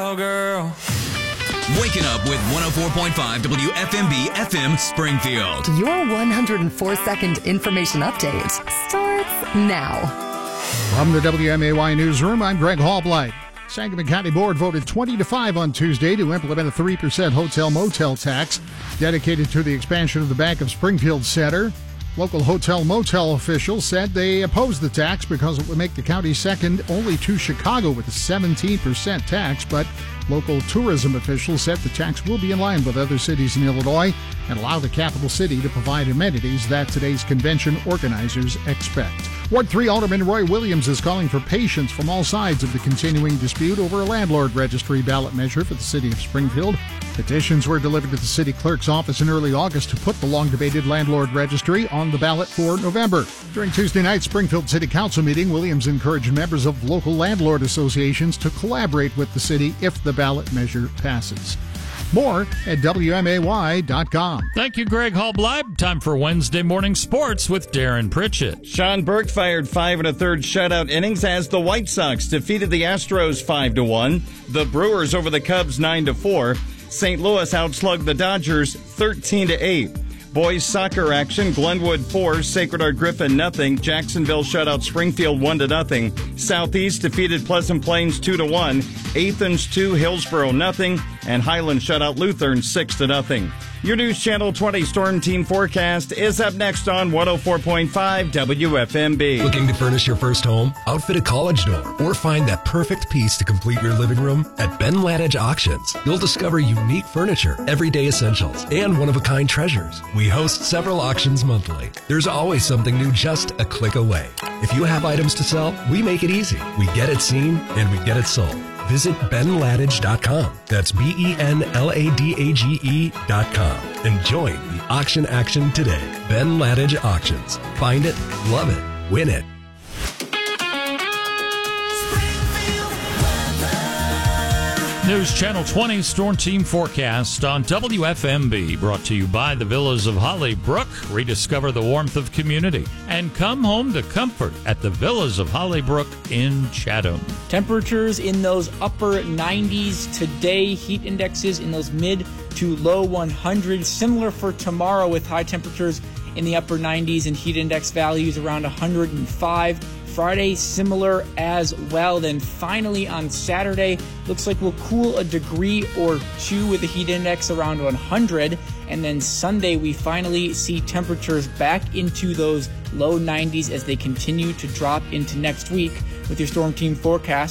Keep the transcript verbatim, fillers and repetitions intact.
Oh, girl. Waking up with one oh four point five W F M B F M Springfield. Your one hundred four second information update starts now. From the W M A Y Newsroom, I'm Greg Hallblight. Sangamon County Board voted twenty to five on Tuesday to implement a three percent hotel-motel tax dedicated to the expansion of the Bank of Springfield Center. Local hotel-motel officials said they opposed the tax because it would make the county second only to Chicago with a seventeen percent tax, but local tourism officials said the tax will be in line with other cities in Illinois and allow the capital city to provide amenities that today's convention organizers expect. Ward three Alderman Roy Williams is calling for patience from all sides of the continuing dispute over a landlord registry ballot measure for the city of Springfield. Petitions were delivered to the city clerk's office in early August to put the long-debated landlord registry on the ballot for November. During Tuesday night's Springfield City Council meeting, Williams encouraged members of local landlord associations to collaborate with the city if the ballot measure passes. More at W M A Y dot com. Thank you, Greg Hallblight. Time for Wednesday morning sports with Darren Pritchett. Sean Burke fired five and a third shutout innings as the White Sox defeated the Astros five to one. The Brewers over the Cubs nine to four. Saint Louis outslugged the Dodgers thirteen to eight. Boys soccer action, Glenwood four, Sacred Heart Griffin nothing. Jacksonville shut out Springfield one to nothing. Southeast defeated Pleasant Plains two to one. Athens two, Hillsboro nothing. And Highland shut out Lutheran six to nothing. Your News Channel twenty Storm Team forecast is up next on one oh four point five W F M B. Looking to furnish your first home, outfit a college dorm, or find that perfect piece to complete your living room? At Ben Ladage Auctions, you'll discover unique furniture, everyday essentials, and one-of-a-kind treasures. We host several auctions monthly. There's always something new just a click away. If you have items to sell, we make it easy. We get it seen, and we get it sold. Visit Ben Ladage dot com. That's B E N L A D A G E dot com. And join the auction action today. Ben Ladage Auctions. Find it, love it, win it. News Channel twenty Storm Team forecast on W F M B, brought to you by the Villas of Hollybrook. Rediscover the warmth of community and come home to comfort at the Villas of Hollybrook in Chatham. Temperatures in those upper nineties today, heat indexes in those mid to low hundreds. Similar for tomorrow with high temperatures in the upper nineties and heat index values around one hundred five. Friday, similar as well. Then finally on Saturday, looks like we'll cool a degree or two with a heat index around one hundred. And then Sunday, we finally see temperatures back into those low nineties as they continue to drop into next week. With your Storm Team forecast,